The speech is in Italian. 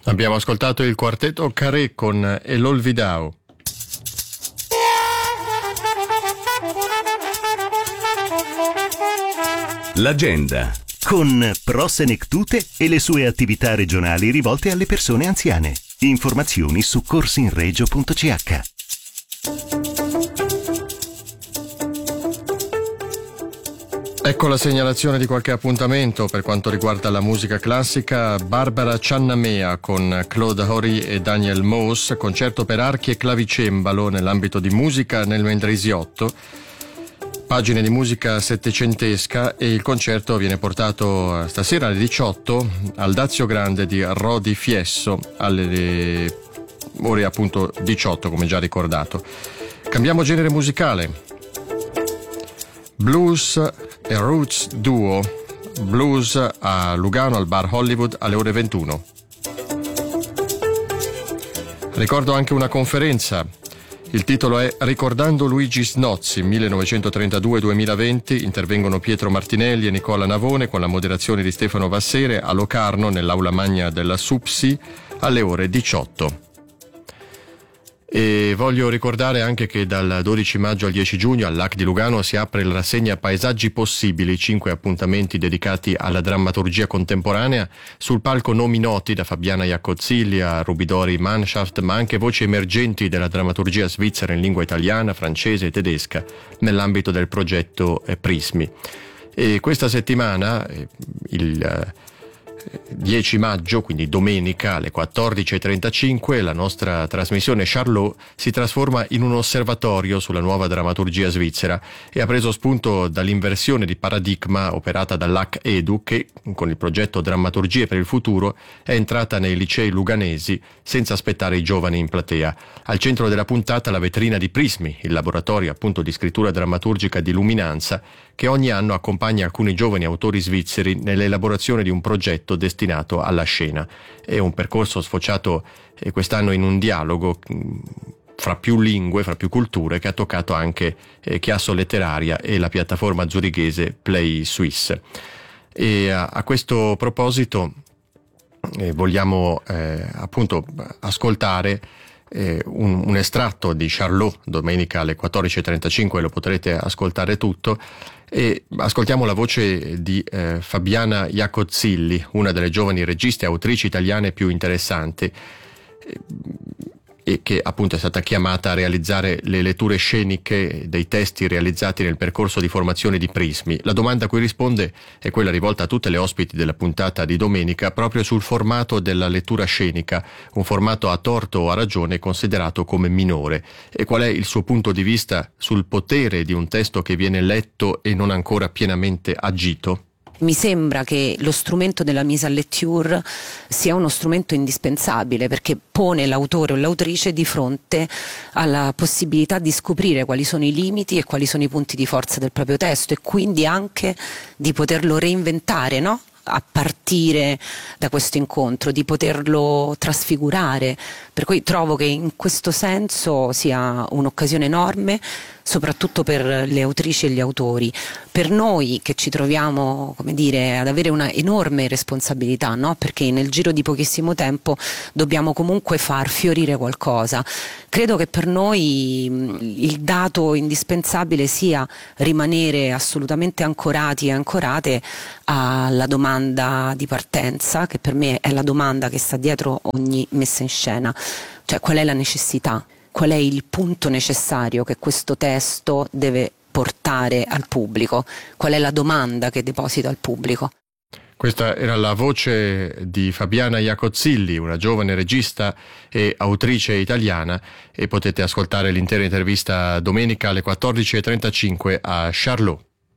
Abbiamo ascoltato il quartetto Carré con El Olvidao. L'agenda con Pro Senectute e le sue attività regionali rivolte alle persone anziane. Informazioni su corsinregio.ch. Ecco la segnalazione di qualche appuntamento per quanto riguarda la musica classica. Barbara Ciannamea con Claude Horry e Daniel Moos, concerto per archi e clavicembalo nell'ambito di musica nel Mendrisiotto. Pagine di musica settecentesca, e il concerto viene portato stasera alle 18 al Dazio Grande di Rodi Fiesso alle ore appunto 18, come già ricordato. Cambiamo genere musicale. Blues e Roots Duo, blues a Lugano al Bar Hollywood alle ore 21. Ricordo anche una conferenza. Il titolo è Ricordando Luigi Snozzi, 1932-2020. Intervengono Pietro Martinelli e Nicola Navone con la moderazione di Stefano Vassere a Locarno nell'aula magna della SUPSI alle ore 18. E voglio ricordare anche che dal 12 maggio al 10 giugno al LAC di Lugano si apre la rassegna Paesaggi Possibili, 5 appuntamenti dedicati alla drammaturgia contemporanea. Sul palco nomi noti da Fabiana Iaccozzilli a Rubidori Manshaft, ma anche voci emergenti della drammaturgia svizzera in lingua italiana, francese e tedesca nell'ambito del progetto Prismi. E questa settimana, il 10 maggio, quindi domenica alle 14.35, la nostra trasmissione Charlot si trasforma in un osservatorio sulla nuova drammaturgia svizzera e ha preso spunto dall'inversione di paradigma operata dall'AC Edu, che con il progetto Drammaturgie per il futuro è entrata nei licei luganesi senza aspettare i giovani in platea. Al centro della puntata la vetrina di Prismi, il laboratorio appunto di scrittura drammaturgica di Luminanza, che ogni anno accompagna alcuni giovani autori svizzeri nell'elaborazione di un progetto destinato alla scena. È un percorso sfociato quest'anno in un dialogo fra più lingue, fra più culture, che ha toccato anche Chiasso Letteraria e la piattaforma zurighese Play Suisse. E a questo proposito vogliamo appunto ascoltare un estratto di Charlot domenica alle 14.35, lo potrete ascoltare tutto, e ascoltiamo la voce di Fabiana Iaccozzilli, una delle giovani registe e autrici italiane più interessanti, e che appunto è stata chiamata a realizzare le letture sceniche dei testi realizzati nel percorso di formazione di Prismi. La domanda a cui risponde è quella rivolta a tutte le ospiti della puntata di domenica, proprio sul formato della lettura scenica, un formato a torto o a ragione considerato come minore, e qual è il suo punto di vista sul potere di un testo che viene letto e non ancora pienamente agito. Mi sembra che lo strumento della mise à lecture sia uno strumento indispensabile, perché pone l'autore o l'autrice di fronte alla possibilità di scoprire quali sono i limiti e quali sono i punti di forza del proprio testo, e quindi anche di poterlo reinventare, no? A partire da questo incontro, di poterlo trasfigurare. Per cui trovo che in questo senso sia un'occasione enorme, soprattutto per le autrici e gli autori. Per noi che ci troviamo, come dire, ad avere una enorme responsabilità, no? Perché nel giro di pochissimo tempo dobbiamo comunque far fiorire qualcosa. Credo che per noi il dato indispensabile sia rimanere assolutamente ancorati e ancorate alla domanda di partenza, che per me è la domanda che sta dietro ogni messa in scena. Cioè, qual è la necessità? Qual è il punto necessario che questo testo deve portare al pubblico? Qual è la domanda che deposita al pubblico? Questa era la voce di Fabiana Iaccozzilli, una giovane regista e autrice italiana, e potete ascoltare l'intera intervista domenica alle 14.35 a Charlot.